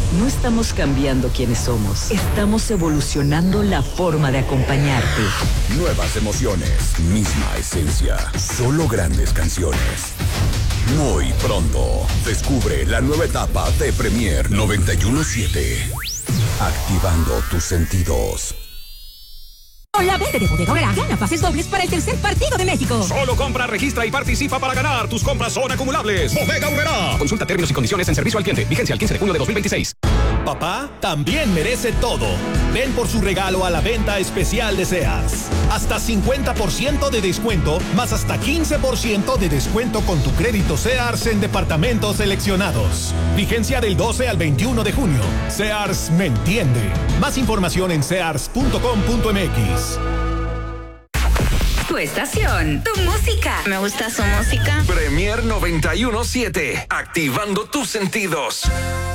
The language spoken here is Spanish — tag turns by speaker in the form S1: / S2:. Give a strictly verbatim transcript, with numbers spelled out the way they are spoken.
S1: No estamos cambiando quiénes somos. Estamos evolucionando la forma de acompañarte.
S2: Nuevas emociones, misma esencia, solo grandes canciones. Muy pronto, descubre la nueva etapa de Premier noventa y uno siete. Activando tus sentidos.
S3: Con la venta de Bodega Aurrerá, gana pases dobles para el tercer partido de México.
S4: Solo compra, registra y participa para ganar. Tus compras son acumulables. Bodega Aurrerá. Consulta términos y condiciones en servicio al cliente. Vigencia el quince de junio de dos mil veintiséis.
S5: Papá también merece todo. Ven por su regalo a la venta especial de Sears. Hasta cincuenta por ciento de descuento, más hasta quince por ciento de descuento con tu crédito Sears en departamentos seleccionados. Vigencia del doce al veintiuno de junio. Sears me entiende. Más información en sears punto com punto m x.
S6: Tu estación, tu música.
S7: Me gusta su música.
S4: Premier noventa y uno siete. Activando tus sentidos.